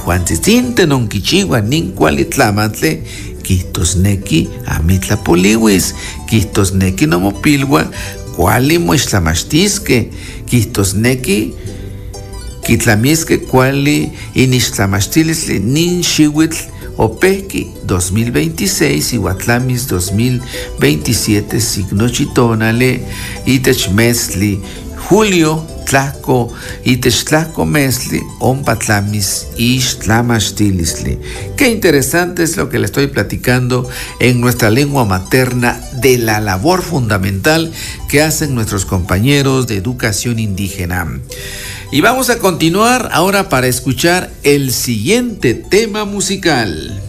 Juantzitzinten onkichiwa nin kuali tlamantle, kihtosneki amitlapoliwis, kihtosneki nomopilwa kuali moixtlamachtiskeh, kihtosneki kitlamiskeh kuali inixtlamachtilistli nin xiuitl opehki 2026 iuatlamis 2027 signochi tonale itech mestli julio tlahko itech tlahko mestli ompa tlamis ixtlamachtilistli. Qué interesante es lo que le estoy platicando en nuestra lengua materna de la labor fundamental que hacen nuestros compañeros de educación indígena. Y vamos a continuar ahora para escuchar el siguiente tema musical.